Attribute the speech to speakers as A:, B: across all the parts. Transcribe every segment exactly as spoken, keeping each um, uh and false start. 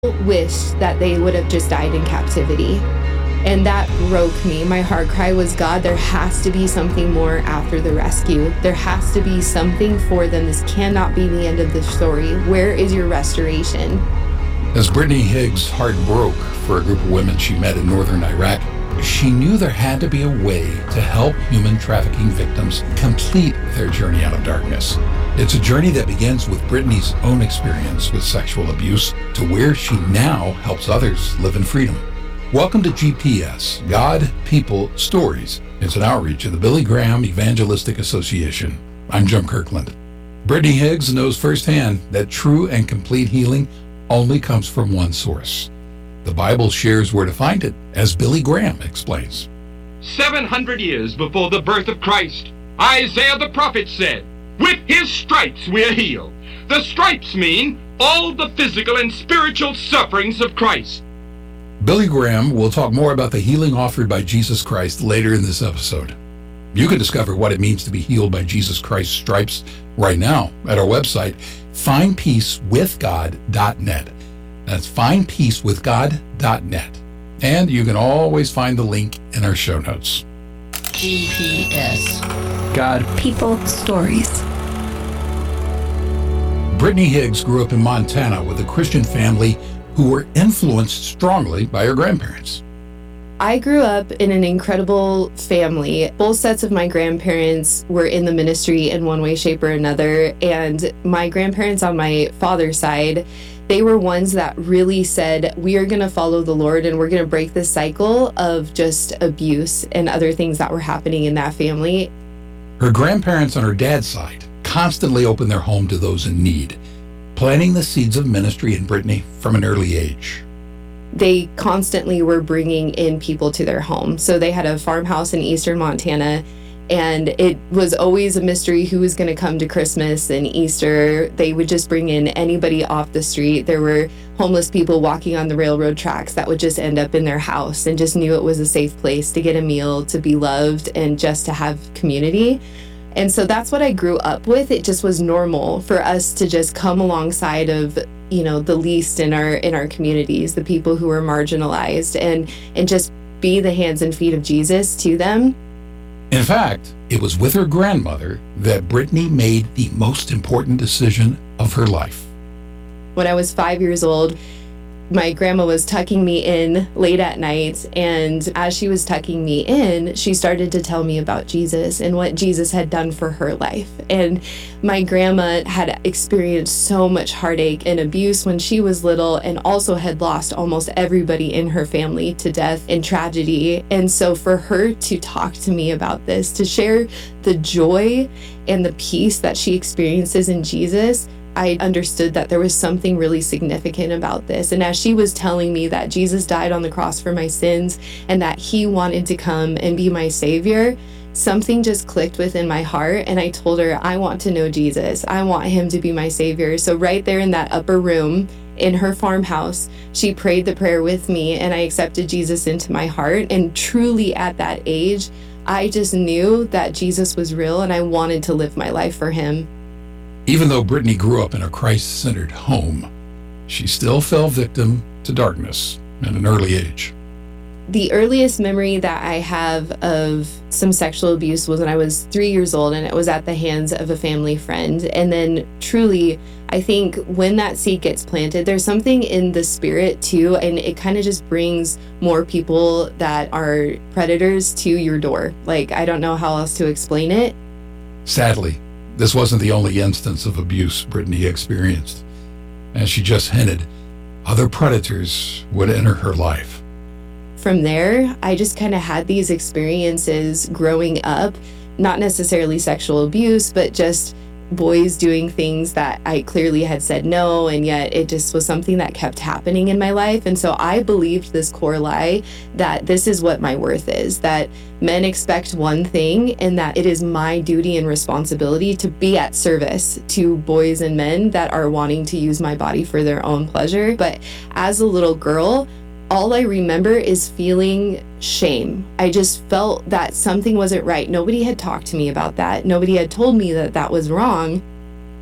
A: wished that they would have just died in captivity. And that broke me. My heart cry was, God, there has to be something more after the rescue. There has to be something for them. This cannot be the end of the story. Where is your restoration?
B: As Brittany Higgs' heart broke for a group of women she met in northern Iraq, she knew there had to be a way to help human trafficking victims complete their journey out of darkness. It's a journey that begins with Brittany's own experience with sexual abuse to where she now helps others live in freedom. Welcome to G P S, God, People, Stories. It's an outreach of the Billy Graham Evangelistic Association. I'm Jim Kirkland. Brittany Higgs knows firsthand that true and complete healing only comes from one source. The Bible shares where to find it, as Billy Graham explains.
C: seven hundred years before the birth of Christ, Isaiah the prophet said, "With his stripes we are healed." The stripes mean all the physical and spiritual sufferings of Christ.
B: Billy Graham will talk more about the healing offered by Jesus Christ later in this episode. You can discover what it means to be healed by Jesus Christ's stripes right now at our website, find peace with god dot net. That's find peace with god dot net. And you can always find the link in our show notes.
D: G P S.
E: God.
F: People. Stories.
B: Brittany Higgs grew up in Montana with a Christian family who were influenced strongly by her grandparents.
A: I grew up in an incredible family. Both sets of my grandparents were in the ministry in one way, shape, or another. And my grandparents on my father's side, they were ones that really said, we are going to follow the Lord and we're going to break the cycle of just abuse and other things that were happening in that family.
B: Her grandparents on her dad's side constantly opened their home to those in need, planting the seeds of ministry in Brittany from an early age.
A: They constantly were bringing in people to their home. So they had a farmhouse in eastern Montana, and it was always a mystery who was going to come to Christmas and Easter. They would just bring in anybody off the street. There were homeless people walking on the railroad tracks that would just end up in their house and just knew it was a safe place to get a meal, to be loved, and just to have community. And so that's what I grew up with. It just was normal for us to just come alongside of, you know, the least in our in our communities, the people who were marginalized, and and just be the hands and feet of Jesus to them.
B: In fact, it was with her grandmother that Brittany made the most important decision of her life.
A: When I was five years old, my grandma was tucking me in late at night, and as she was tucking me in, she started to tell me about Jesus and what Jesus had done for her life. And my grandma had experienced so much heartache and abuse when she was little, and also had lost almost everybody in her family to death and tragedy. And so for her to talk to me about this, to share the joy and the peace that she experiences in Jesus, I understood that there was something really significant about this. And as she was telling me that Jesus died on the cross for my sins and that he wanted to come and be my savior, something just clicked within my heart. And I told her, I want to know Jesus. I want him to be my savior. So right there in that upper room in her farmhouse, she prayed the prayer with me, and I accepted Jesus into my heart. And truly at that age, I just knew that Jesus was real and I wanted to live my life for him.
B: Even though Brittany grew up in a Christ-centered home, she still fell victim to darkness at an early age.
A: The earliest memory that I have of some sexual abuse was when I was three years old, and it was at the hands of a family friend. And then truly, I think when that seed gets planted, there's something in the spirit too, and it kind of just brings more people that are predators to your door. Like, I don't know how else to explain it.
B: Sadly, this wasn't the only instance of abuse Brittany experienced. As she just hinted, other predators would enter her life.
A: From there, I just kind of had these experiences growing up, not necessarily sexual abuse, but just boys doing things that I clearly had said no, and yet it just was something that kept happening in my life. And so I believed this core lie that this is what my worth is, that men expect one thing, and that it is my duty and responsibility to be at service to boys and men that are wanting to use my body for their own pleasure. But as a little girl, all I remember is feeling shame. I just felt that something wasn't right. Nobody had talked to me about that. Nobody had told me that that was wrong.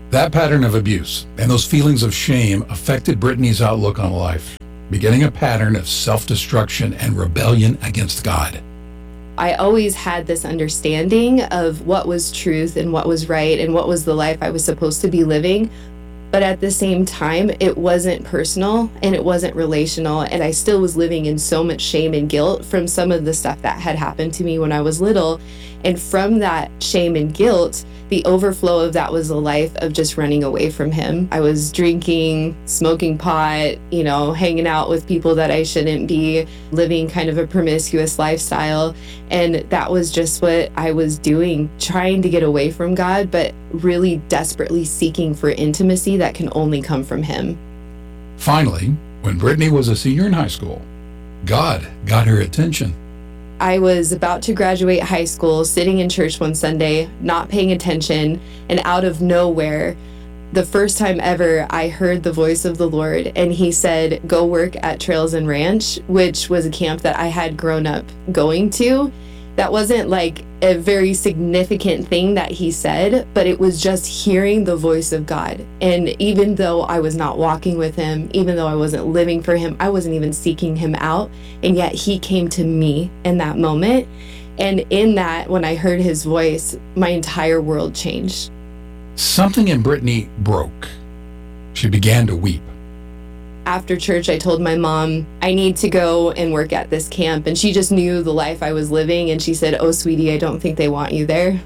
B: That pattern of abuse and those feelings of shame affected Brittany's outlook on life, beginning a pattern of self-destruction and rebellion against God.
A: I always had this understanding of what was truth and what was right and what was the life I was supposed to be living. But at the same time, it wasn't personal and it wasn't relational. And I still was living in so much shame and guilt from some of the stuff that had happened to me when I was little. And from that shame and guilt, the overflow of that was a life of just running away from him. I was drinking, smoking pot, you know, hanging out with people that I shouldn't be, living kind of a promiscuous lifestyle. And that was just what I was doing, trying to get away from God, but really desperately seeking for intimacy that can only come from him.
B: Finally, when Brittany was a senior in high school, God got her attention.
A: I was about to graduate high school, sitting in church one Sunday, not paying attention, and out of nowhere, the first time ever, I heard the voice of the Lord, and he said, go work at Trails and Ranch, which was a camp that I had grown up going to. That wasn't like a very significant thing that he said, but it was just hearing the voice of God. And even though I was not walking with him, even though I wasn't living for him, I wasn't even seeking him out. And yet he came to me in that moment. And in that, when I heard his voice, my entire world changed.
B: Something in Brittany broke. She began to weep.
A: After church, I told my mom, I need to go and work at this camp. And she just knew the life I was living. And she said, oh, sweetie, I don't think they want you there.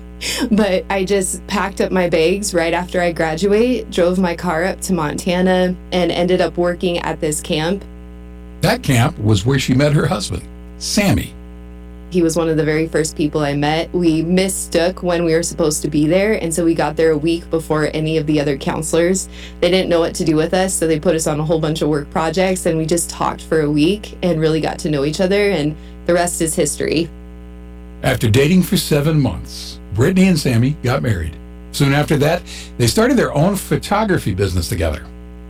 A: But I just packed up my bags right after I graduate, drove my car up to Montana, and ended up working at this camp.
B: That camp was where she met her husband, Sammy.
A: He was one of the very first people I met. We mistook when we were supposed to be there, and so we got there a week before any of the other counselors. They didn't know what to do with us, so they put us on a whole bunch of work projects, and we just talked for a week and really got to know each other, and the rest is history.
B: After dating for seven months, Brittany and Sammy got married. Soon after that, they started their own photography business together.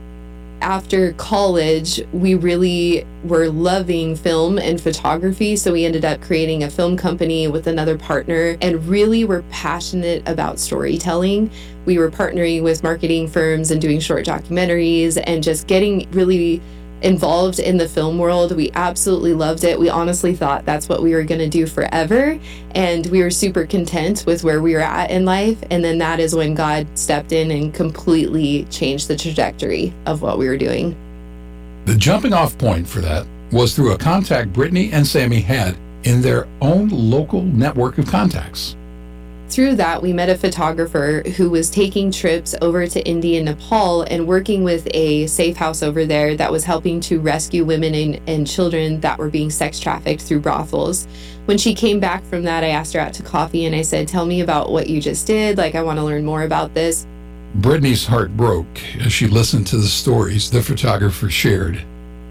A: After college, we really were loving film and photography, so we ended up creating a film company with another partner and really were passionate about storytelling. We were partnering with marketing firms and doing short documentaries and just getting really involved in the film world. We absolutely loved it. We honestly thought that's what we were going to do forever, and we were super content with where we were at in life. And then that is when God stepped in and completely changed the trajectory of what we were doing.
B: The jumping off point for that was through a contact Brittany and Sammy had in their own local network of contacts.
A: Through that, we met a photographer who was taking trips over to India and Nepal and working with a safe house over there that was helping to rescue women and, and children that were being sex trafficked through brothels. When she came back from that, I asked her out to coffee and I said, tell me about what you just did. Like, I want to learn more about this.
B: Brittany's heart broke as she listened to the stories the photographer shared.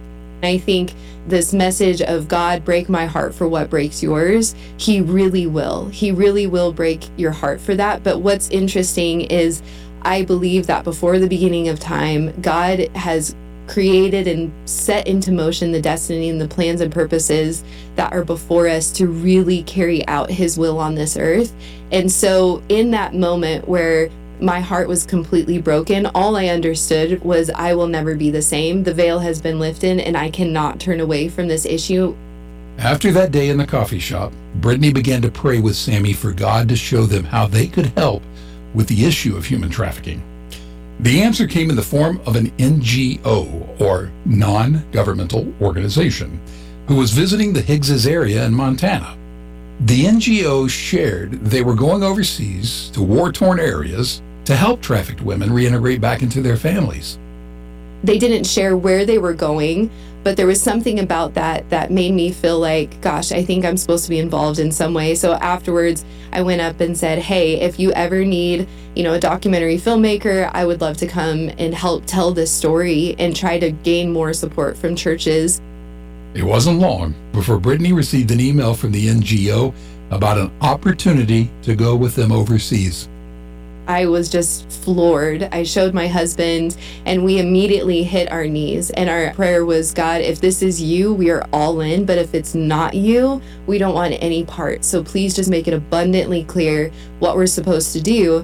A: I think this message of God, break my heart for what breaks yours, he really will. He really will break your heart for that. But what's interesting is I believe that before the beginning of time, God has created and set into motion the destiny and the plans and purposes that are before us to really carry out his will on this earth. And so in that moment where my heart was completely broken, all I understood was I will never be the same. The veil has been lifted and I cannot turn away from this issue.
B: After that day in the coffee shop, Brittany began to pray with Sammy for God to show them how they could help with the issue of human trafficking. The answer came in the form of an N G O, or non-governmental organization, who was visiting the Higgs's area in Montana. The N G O shared they were going overseas to war-torn areas to help trafficked women reintegrate back into their families.
A: They didn't share where they were going, but there was something about that that made me feel like, gosh, I think I'm supposed to be involved in some way. So afterwards, I went up and said, hey, if you ever need, you know, a documentary filmmaker, I would love to come and help tell this story and try to gain more support from churches.
B: It wasn't long before Brittany received an email from the N G O about an opportunity to go with them overseas.
A: I was just floored. I showed my husband and we immediately hit our knees. And our prayer was, God, if this is you, we are all in. But if it's not you, we don't want any part. So please just make it abundantly clear what we're supposed to do.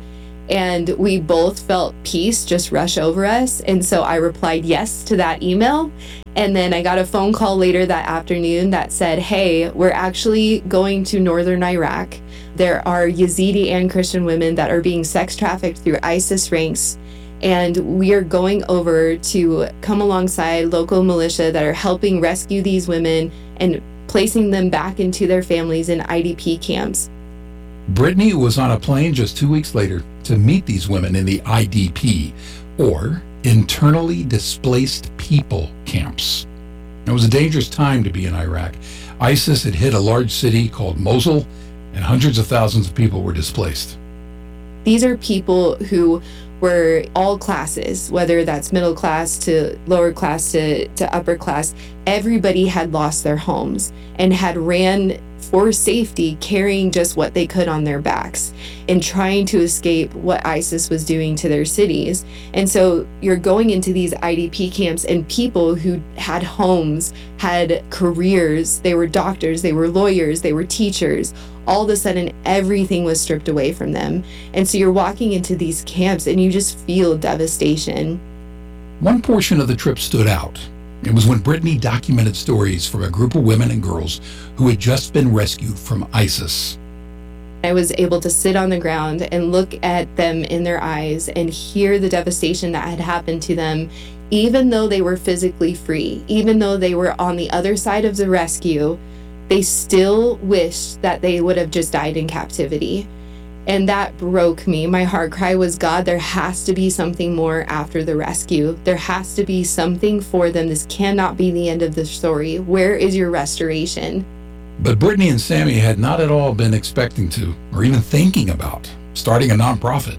A: And we both felt peace just rush over us. And so I replied yes to that email. And then I got a phone call later that afternoon that said, hey, we're actually going to northern Iraq. There are Yazidi and Christian women that are being sex trafficked through ISIS ranks. And we are going over to come alongside local militia that are helping rescue these women and placing them back into their families in I D P camps.
B: Brittany was on a plane just two weeks later to meet these women in the I D P, or Internally Displaced People camps. It was a dangerous time to be in Iraq. ISIS had hit a large city called Mosul, and hundreds of thousands of people were displaced.
A: These are people who were all classes, whether that's middle class to lower class to, to upper class. Everybody had lost their homes and had ran for safety, carrying just what they could on their backs and trying to escape what ISIS was doing to their cities. And so you're going into these I D P camps, and people who had homes, had careers, they were doctors, they were lawyers, they were teachers. All of a sudden, everything was stripped away from them. And so you're walking into these camps and you just feel devastation.
B: One portion of the trip stood out. It was when Brittany documented stories from a group of women and girls who had just been rescued from ISIS.
A: I was able to sit on the ground and look at them in their eyes and hear the devastation that had happened to them, even though they were physically free, even though they were on the other side of the rescue. They still wished that they would have just died in captivity. And that broke me. My heart cry was, God, there has to be something more after the rescue. There has to be something for them. This cannot be the end of the story. Where is your restoration?
B: But Brittany and Sammy had not at all been expecting to, or even thinking about, starting a nonprofit.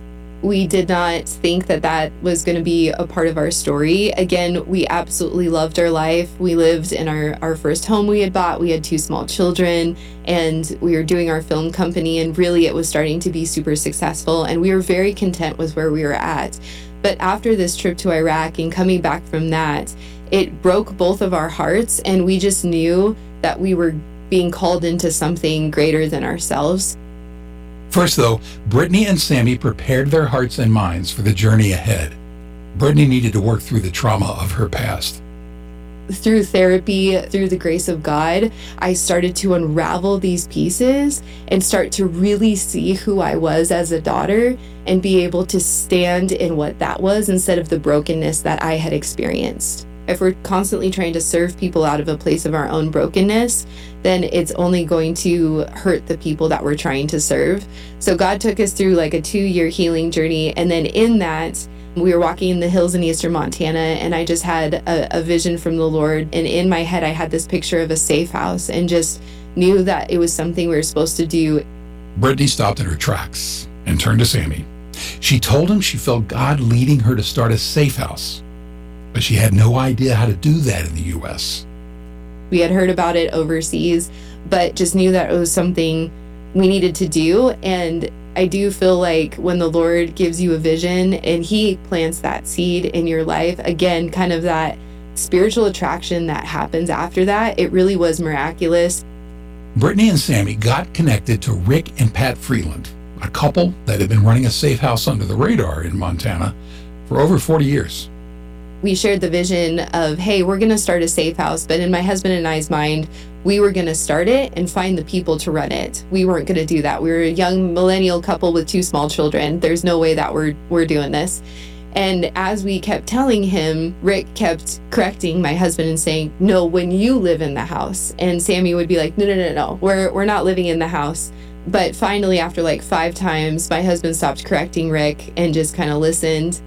A: We did not think that that was going to be a part of our story. Again, we absolutely loved our life. We lived in our, our first home we had bought. We had two small children, and we were doing our film company, and really it was starting to be super successful, and we were very content with where we were at. But after this trip to Iraq and coming back from that, it broke both of our hearts, and we just knew that we were being called into something greater than ourselves.
B: First, though, Brittany and Sammy prepared their hearts and minds for the journey ahead. Brittany needed to work through the trauma of her past.
A: Through therapy, through the grace of God, I started to unravel these pieces and start to really see who I was as a daughter and be able to stand in what that was instead of the brokenness that I had experienced. If we're constantly trying to serve people out of a place of our own brokenness, then it's only going to hurt the people that we're trying to serve. So God took us through like a two-year healing journey. And then in that, we were walking in the hills in eastern Montana, and I just had a, a vision from the Lord. And in my head, I had this picture of a safe house and just knew that it was something we were supposed to do.
B: Brittany stopped in her tracks and turned to Sammy. She told him she felt God leading her to start a safe house, but she had no idea how to do that in the U S.
A: We had heard about it overseas, but just knew that it was something we needed to do. And I do feel like when the Lord gives you a vision and he plants that seed in your life, again, kind of that spiritual attraction that happens after that, it really was miraculous.
B: Brittany and Sammy got connected to Rick and Pat Freeland, a couple that had been running a safe house under the radar in Montana for over forty years.
A: We shared the vision of, hey, we're going to start a safe house. But in my husband and I's mind, we were going to start it and find the people to run it. We weren't going to do that. We were a young millennial couple with two small children. There's no way that we're we're doing this. And as we kept telling him, Rick kept correcting my husband and saying, no, when you live in the house. And Sammy would be like, no, no, no, no, we're we're not living in the house. But finally, after like five times, my husband stopped correcting Rick and just kind of listened.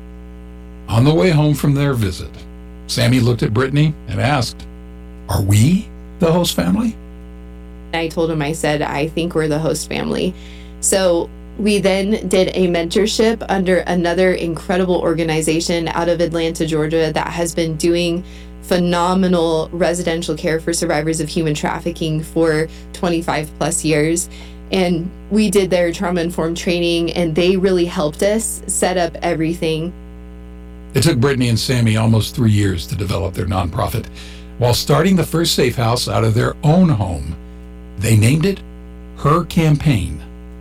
B: On the way home from their visit, Sammy looked at Brittany and asked, "Are we the host family?"
A: I told him, I said, I think we're the host family. So we then did a mentorship under another incredible organization out of Atlanta, Georgia, that has been doing phenomenal residential care for survivors of human trafficking for twenty-five plus years. And we did their trauma-informed training, and they really helped us set up everything.
B: It took Brittany and Sammy almost three years to develop their nonprofit. While starting the first safe house out of their own home, they named it Her Campaign.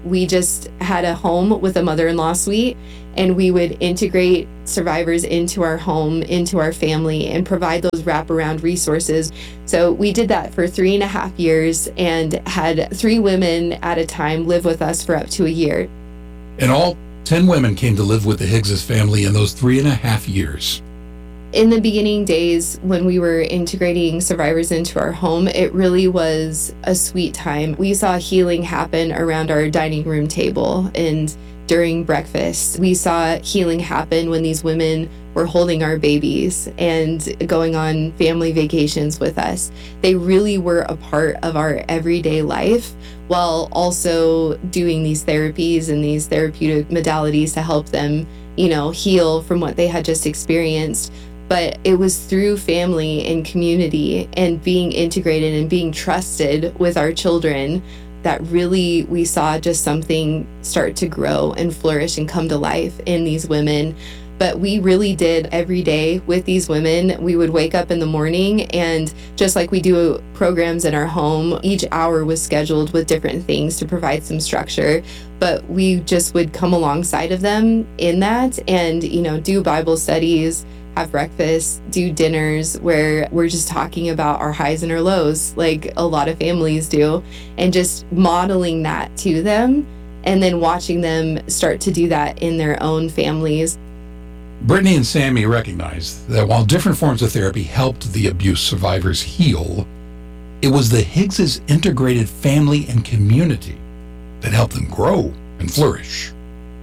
A: we just had a home with a mother-in-law suite, and we would integrate survivors into our home, into our family, and provide those wraparound resources. So we did that for three and a half years and had three women at a time live with us for up to a year.
B: In all, ten women came to live with the Higgs family in those three and a half years.
A: In the beginning days, when we were integrating survivors into our home, it really was a sweet time. We saw healing happen around our dining room table and during breakfast. We saw healing happen when these women were holding our babies and going on family vacations with us. They really were a part of our everyday life, while also doing these therapies and these therapeutic modalities to help them, you know, heal from what they had just experienced. But it was through family and community and being integrated and being trusted with our children that really we saw just something start to grow and flourish and come to life in these women. But we really did every day with these women. We would wake up in the morning, and just like we do programs in our home, each hour was scheduled with different things to provide some structure. But we just would come alongside of them in that and, you know, do Bible studies, have breakfast, do dinners where we're just talking about our highs and our lows, like a lot of families do, and just modeling that to them and then watching them start to do that in their own families.
B: Brittany and Sammy recognized that while different forms of therapy helped the abuse survivors heal, it was the Higgs' integrated family and community that helped them grow and flourish.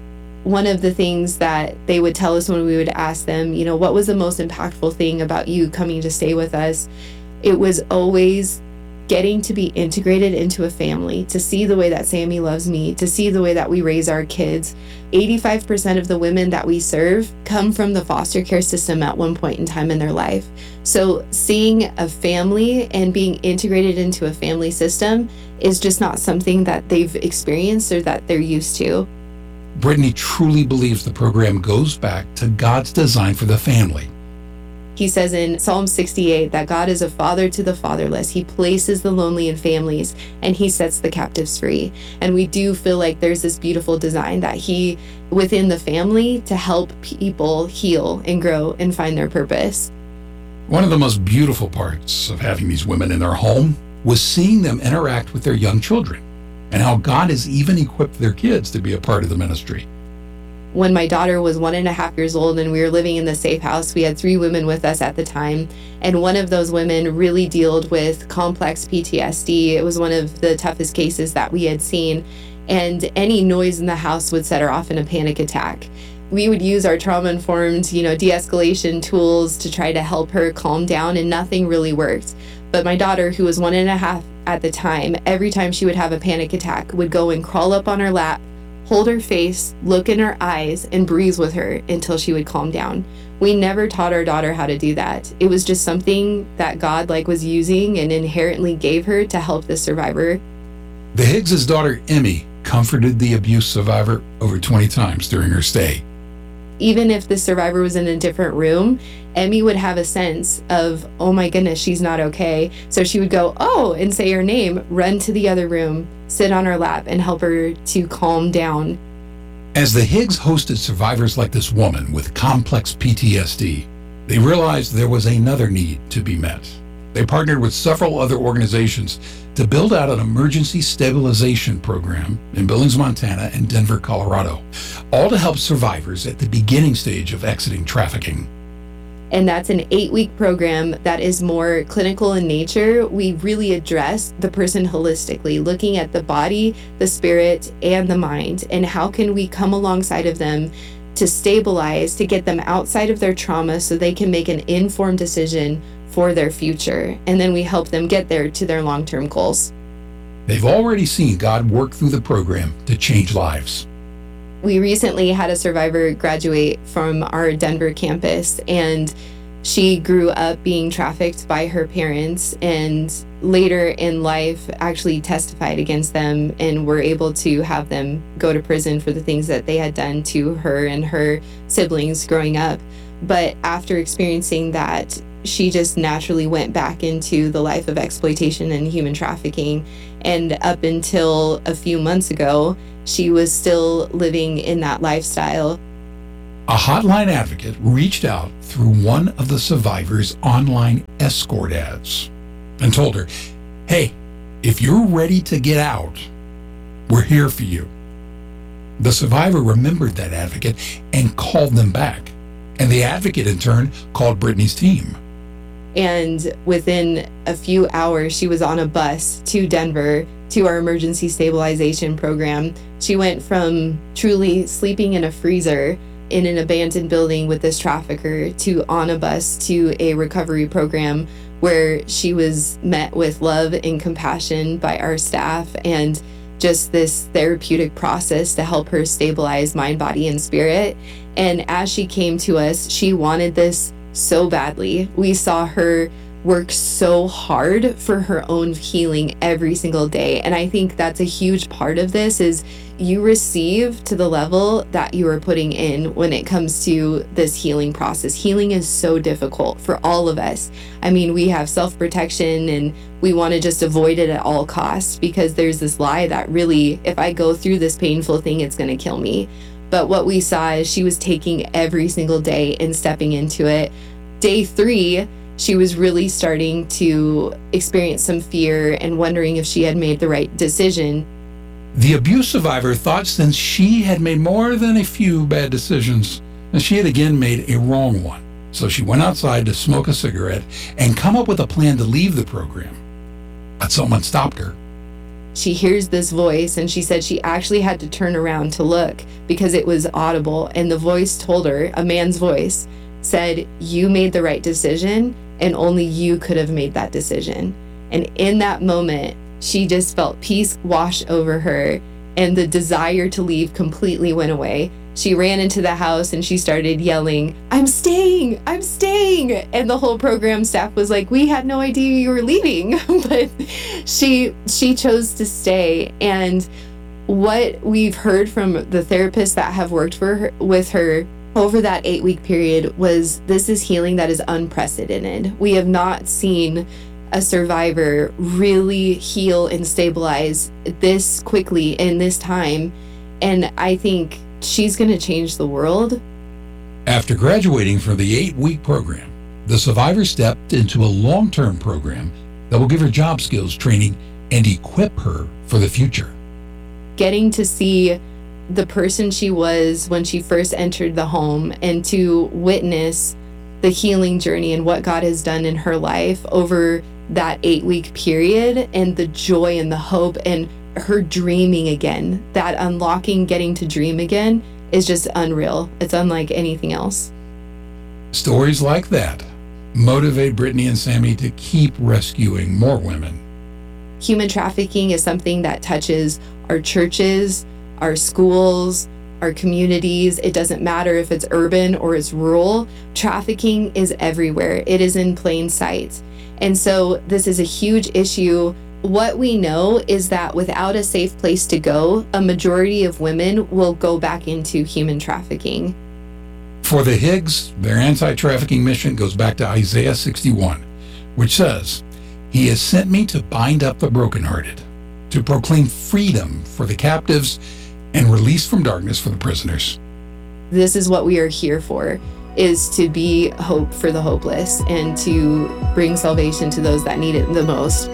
A: One of the things that they would tell us when we would ask them, you know, what was the most impactful thing about you coming to stay with us? It was always getting to be integrated into a family, to see the way that Sammy loves me, to see the way that we raise our kids. eighty-five percent of the women that we serve come from the foster care system at one point in time in their life. So seeing a family and being integrated into a family system is just not something that they've experienced or that they're used to.
B: Brittany truly believes the program goes back to God's design for the family.
A: He says in Psalm sixty-eight that God is a father to the fatherless. He places the lonely in families and he sets the captives free. And we do feel like there's this beautiful design that he, within the family, to help people heal and grow and find their purpose.
B: One of the most beautiful parts of having these women in their home was seeing them interact with their young children, and how God has even equipped their kids to be a part of the ministry.
A: When my daughter was one and a half years old and we were living in the safe house, we had three women with us at the time. And one of those women really dealt with complex P T S D. It was one of the toughest cases that we had seen. And any noise in the house would set her off in a panic attack. We would use our trauma-informed, you know, de-escalation tools to try to help her calm down, and nothing really worked. But my daughter, who was one and a half at the time, every time she would have a panic attack, would go and crawl up on her lap, hold her face, look in her eyes, and breathe with her until she would calm down. We never taught our daughter how to do that. It was just something that God like was using and inherently gave her to help the survivor.
B: The Higgs' daughter, Emmy, comforted the abuse survivor over twenty times during her stay.
A: Even if the survivor was in a different room, Emmy would have a sense of, oh my goodness, she's not okay. So she would go, oh, and say her name, run to the other room, sit on her lap, and help her to calm down.
B: As the Higgs hosted survivors like this woman with complex P T S D, they realized there was another need to be met. They partnered with several other organizations to build out an emergency stabilization program in Billings, Montana and Denver, Colorado, all to help survivors at the beginning stage of exiting trafficking.
A: And that's an eight-week program that is more clinical in nature. We really address the person holistically, looking at the body, the spirit, and the mind, and how can we come alongside of them to stabilize, to get them outside of their trauma so they can make an informed decision for their future. And then we help them get there to their long-term goals.
B: They've already seen God work through the program to change lives.
A: We recently had a survivor graduate from our Denver campus, and she grew up being trafficked by her parents, and later in life actually testified against them and were able to have them go to prison for the things that they had done to her and her siblings growing up. But after experiencing that, she just naturally went back into the life of exploitation and human trafficking. And up until a few months ago, she was still living in that lifestyle.
B: A hotline advocate reached out through one of the survivors' online escort ads and told her, hey, if you're ready to get out, we're here for you. The survivor remembered that advocate and called them back. And the advocate, in turn, called Brittany's team.
A: And within a few hours, she was on a bus to Denver to our emergency stabilization program. She went from truly sleeping in a freezer in an abandoned building with this trafficker to on a bus to a recovery program where she was met with love and compassion by our staff and just this therapeutic process to help her stabilize mind, body, and spirit. And as she came to us, she wanted this so badly. We saw her work so hard for her own healing every single day. And I think that's a huge part of this is you receive to the level that you are putting in when it comes to this healing process. Healing is so difficult for all of us. I mean, we have self-protection and we want to just avoid it at all costs because there's this lie that really, if I go through this painful thing, it's going to kill me. But what we saw is she was taking every single day and stepping into it. Day three, she was really starting to experience some fear and wondering if she had made the right decision.
B: The abuse survivor thought since she had made more than a few bad decisions, that she had again made a wrong one. So she went outside to smoke a cigarette and come up with a plan to leave the program. But someone stopped her.
A: She hears this voice and she said she actually had to turn around to look because it was audible. And the voice told her, a man's voice, said, you made the right decision and only you could have made that decision. And in that moment, she just felt peace wash over her and the desire to leave completely went away. She ran into the house and she started yelling, I'm staying, I'm staying. And the whole program staff was like, we had no idea you were leaving. But she she chose to stay. And what we've heard from the therapists that have worked for her, with her over that eight week period was this is healing that is unprecedented. We have not seen a survivor really heal and stabilize this quickly in this time. And I think she's going to change the world.
B: After graduating from the eight-week program, the survivor stepped into a long-term program that will give her job skills training and equip her for the future.
A: Getting to see the person she was when she first entered the home and to witness the healing journey and what God has done in her life over that eight-week period and the joy and the hope and her dreaming again, that unlocking, getting to dream again is just unreal. It's unlike anything else.
B: Stories like that motivate Brittany and Sammy to keep rescuing more women.
A: Human trafficking is something that touches our churches, our schools, our communities. It doesn't matter if it's urban or it's rural. Trafficking is everywhere. It is in plain sight. And so this is a huge issue. What we know is that without a safe place to go, a majority of women will go back into human trafficking.
B: For the Higgs, their anti-trafficking mission goes back to Isaiah sixty-one, which says, He has sent me to bind up the brokenhearted, to proclaim freedom for the captives and release from darkness for the prisoners.
A: This is what we are here for, is to be hope for the hopeless and to bring salvation to those that need it the most.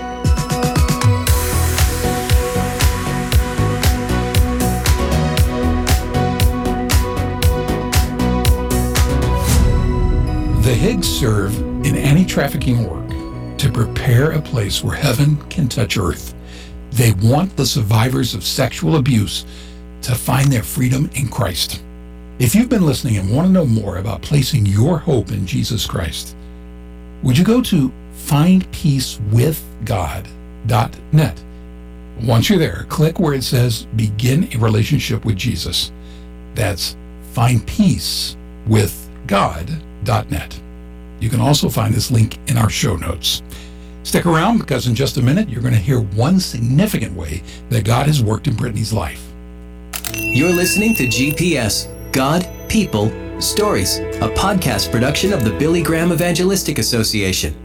B: The Higgs serve in anti-trafficking work to prepare a place where heaven can touch earth. They want the survivors of sexual abuse to find their freedom in Christ. If you've been listening and want to know more about placing your hope in Jesus Christ, would you go to find peace with god dot net? Once you're there, click where it says Begin a Relationship with Jesus. That's find peace with god dot net. You can also find this link in our show notes. Stick around because in just a minute, you're going to hear one significant way that God has worked in Brittany's life.
E: You're listening to G P S, God, People, Stories, a podcast production of the Billy Graham Evangelistic Association.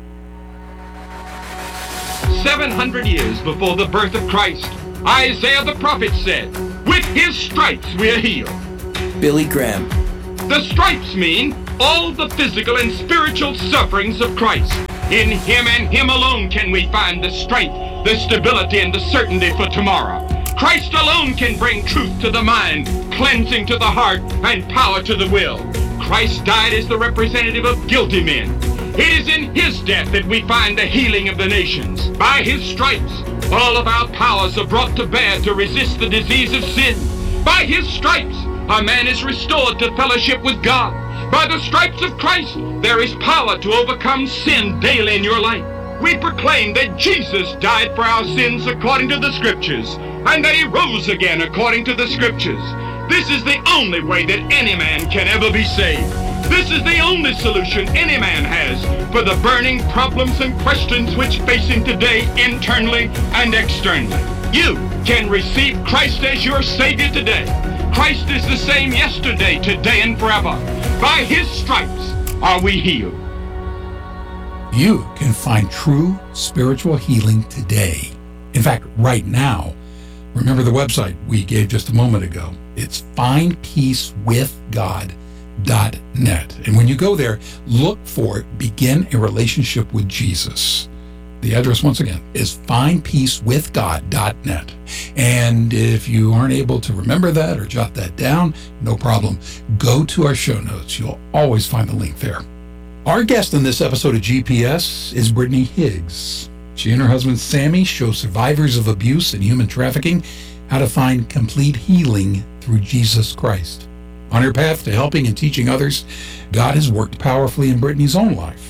C: Seven hundred years before the birth of Christ, Isaiah the prophet said, "With his stripes we are healed."
E: Billy Graham.
C: The stripes mean all the physical and spiritual sufferings of Christ. In him and him alone can we find the strength, the stability, and the certainty for tomorrow. Christ alone can bring truth to the mind, cleansing to the heart, and power to the will. Christ died as the representative of guilty men. It is in his death that we find the healing of the nations. By his stripes, all of our powers are brought to bear to resist the disease of sin. By his stripes, a man is restored to fellowship with God. By the stripes of Christ, there is power to overcome sin daily in your life. We proclaim that Jesus died for our sins according to the Scriptures, and that he rose again according to the Scriptures. This is the only way that any man can ever be saved. This is the only solution any man has for the burning problems and questions which face him today, internally and externally. You can receive Christ as your Savior today. Christ is the same yesterday, today, and forever. By his stripes are we healed.
B: You can find true spiritual healing today. In fact, right now. Remember the website we gave just a moment ago. It's find peace with god dot net. And when you go there, look for Begin a Relationship with Jesus. The address, once again, is find peace with god dot net. And if you aren't able to remember that or jot that down, no problem. Go to our show notes. You'll always find the link there. Our guest in this episode of G P S is Brittany Higgs. She and her husband Sammy show survivors of abuse and human trafficking how to find complete healing through Jesus Christ. On her path to helping and teaching others, God has worked powerfully in Brittany's own life.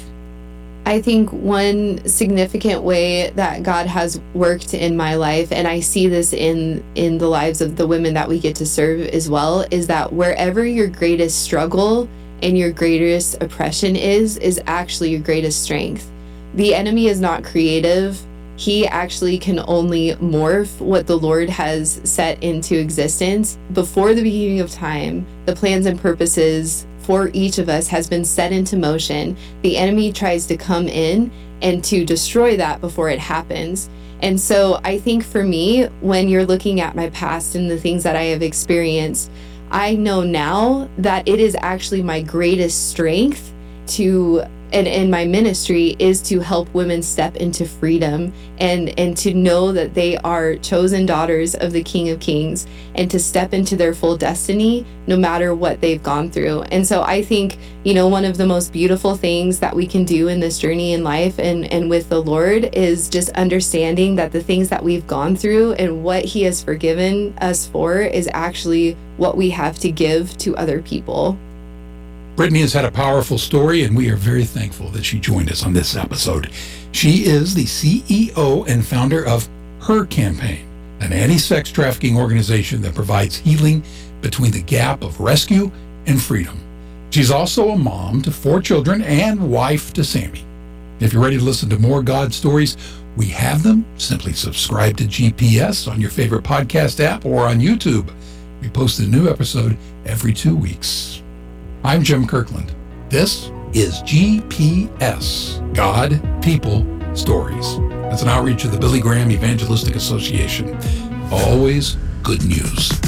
A: I think one significant way that God has worked in my life, and I see this in, in the lives of the women that we get to serve as well, is that wherever your greatest struggle and your greatest oppression is, is actually your greatest strength. The enemy is not creative. He actually can only morph what the Lord has set into existence. Before the beginning of time, the plans and purposes for each of us has been set into motion. The enemy tries to come in and to destroy that before it happens. And so I think for me, when you're looking at my past and the things that I have experienced, I know now that it is actually my greatest strength to and in my ministry is to help women step into freedom and and to know that they are chosen daughters of the King of Kings and to step into their full destiny no matter what they've gone through. And so I think, you know, one of the most beautiful things that we can do in this journey in life and and with the Lord is just understanding that the things that we've gone through and what he has forgiven us for is actually what we have to give to other people.
B: Brittany has had a powerful story, and we are very thankful that she joined us on this episode. She is the C E O and founder of Her Campaign, an anti-sex trafficking organization that provides healing between the gap of rescue and freedom. She's also a mom to four children and wife to Sammy. If you're ready to listen to more God stories, we have them. Simply subscribe to G P S on your favorite podcast app or on YouTube. We post a new episode every two weeks. I'm Jim Kirkland. This is G P S, God, People, Stories. That's an outreach of the Billy Graham Evangelistic Association. Always good news.